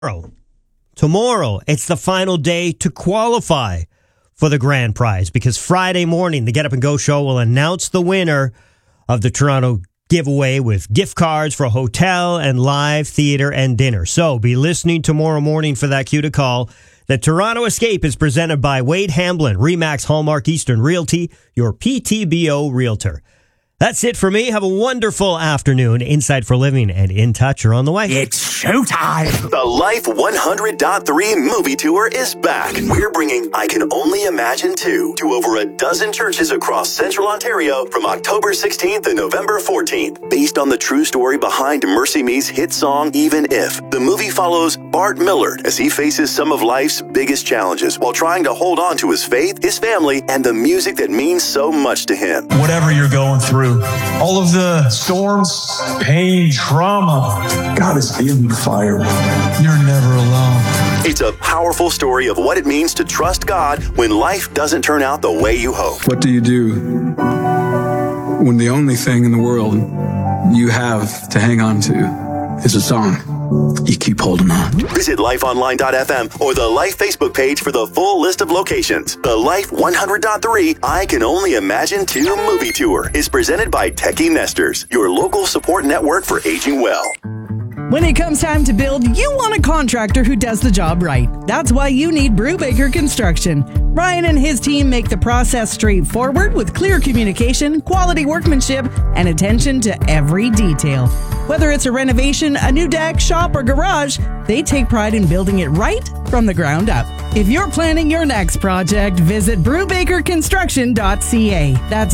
Tomorrow, it's the final day to qualify for the grand prize because Friday morning, the Get Up and Go show will announce the winner of the Toronto giveaway with gift cards for a hotel and live theater and dinner. So be listening tomorrow morning for that cue to call. The Toronto Escape is presented by Wade Hamblin, Remax Hallmark Eastern Realty, your PTBO realtor. That's it for me. Have a wonderful afternoon. Inside for Living and In Touch are on the way. It's showtime. The Life 100.3 movie tour is back. We're bringing I Can Only Imagine 2 to over a dozen churches across Central Ontario from October 16th to November 14th. Based on the true story behind Mercy Me's hit song, Even If, the movie follows Bart Millard as he faces some of life's biggest challenges while trying to hold on to his faith, his family, and the music that means so much to him. Whatever you're going through, all of the storms, pain, trauma, God is giving you fire. You're never alone. It's a powerful story of what it means to trust God when life doesn't turn out the way you hope. What do you do when the only thing in the world you have to hang on to is a song? You keep holding on. Visit lifeonline.fm or the Life Facebook page for the full list of locations. The Life 100.3 I Can Only Imagine 2 movie tour is presented by Techie Nesters, your local support network for aging well. When it comes time to build, you want a contractor who does the job right. That's why you need Brubaker Construction. Ryan and his team make the process straightforward with clear communication, quality workmanship, and attention to every detail. Whether it's a renovation, a new deck, shop, or garage, they take pride in building it right from the ground up. If you're planning your next project, visit BrubakerConstruction.ca. That's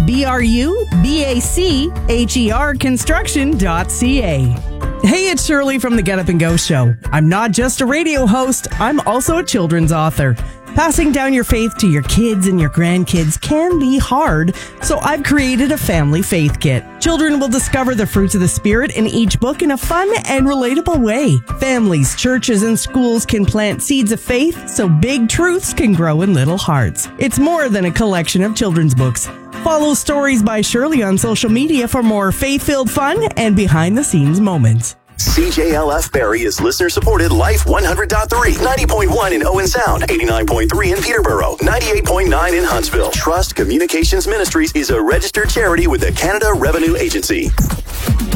BRUBACHER Construction.ca. Hey, it's Shirley from the Get Up and Go show. I'm not just a radio host, I'm also a children's author. Passing down your faith to your kids and your grandkids can be hard, so I've created a family faith kit. Children will discover the fruits of the Spirit in each book in a fun and relatable way. Families, churches, and schools can plant seeds of faith so big truths can grow in little hearts. It's more than a collection of children's books. Follow Stories by Shirley on social media for more faith-filled fun and behind-the-scenes moments. CJLF Barrie is listener-supported Life 100.3, 90.1 in Owen Sound, 89.3 in Peterborough, 98.9 in Huntsville. Trust Communications Ministries is a registered charity with the Canada Revenue Agency.